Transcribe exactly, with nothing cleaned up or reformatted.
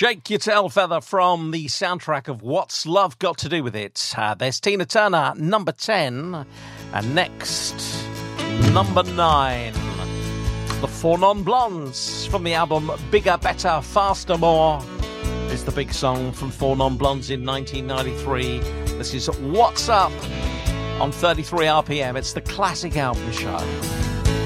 Shake Your Tail Feather from the soundtrack of What's Love Got to Do With It. Uh, there's Tina Turner, number ten. And next, number nine. The Four Non Blondes from the album Bigger, Better, Faster, More is the big song from Four Non Blondes in nineteen ninety-three. This is What's Up on thirty-three R P M. It's the Classic Album Show.